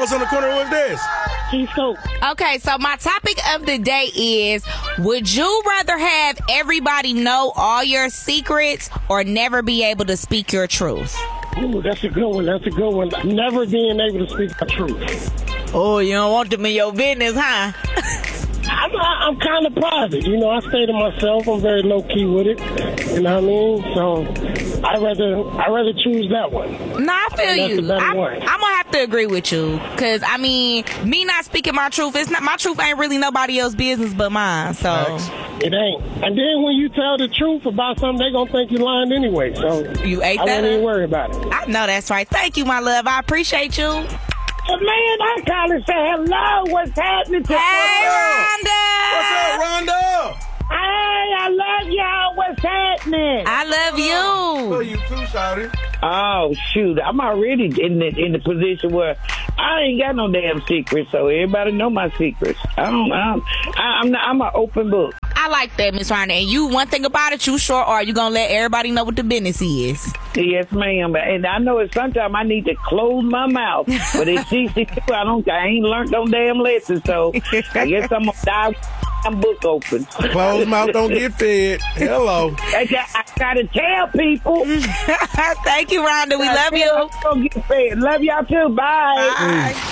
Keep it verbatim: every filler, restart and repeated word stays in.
us on the corner with this. Okay, so my topic of the day is, would you rather have everybody know all your secrets or never be able to speak your truth? Ooh, that's a good one. That's a good one. Never being able to speak the truth. Oh, you don't want them in your business, huh? I'm, I'm kind of private. You know, I stay to myself. I'm very low-key with it. You know what I mean? So I rather I rather choose that one. No, I feel That's you. a better I'm, one. I'm gonna have to agree with you, cause I mean, me not speaking my truth, it's not my truth. Ain't really nobody else's business but mine. So it ain't. And then when you tell the truth about something, they gonna think you lying anyway. So you ate I that. won't even worry about it. I know that's right. Thank you, my love. I appreciate you. Hey, man, I gotta say hello. What's happening to Hey, Rhonda. What's up, Rhonda? Hey, I love y'all. What's happening? I love you. Love you too, shawty. Oh, shoot. I'm already in the, in the position where I ain't got no damn secrets, so everybody know my secrets. I don't, I'm, I'm, not, I'm an open book. I like that, Miss Rhonda. And you, one thing about it, you sure are. You gonna let everybody know what the business is. Yes, ma'am. And I know it sometimes I need to close my mouth. But at sixty-two, I don't, I ain't learned no damn lesson, so I guess I'm gonna die with my book open. Closed mouth don't get fed. Hello. I, I gotta tell people. Thank you, Rhonda. We love you. Don't get fed. Love y'all too. Bye. Bye.